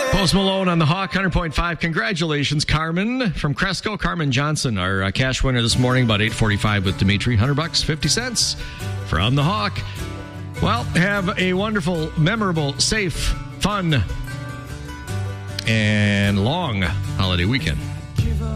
Post Malone on the Hawk, 100.5. Congratulations, Carmen from Cresco. Carmen Johnson, our cash winner this morning, about 8:45 with Dimitri. $100, 50 cents from the Hawk. Well, have a wonderful, memorable, safe, fun, and long holiday weekend.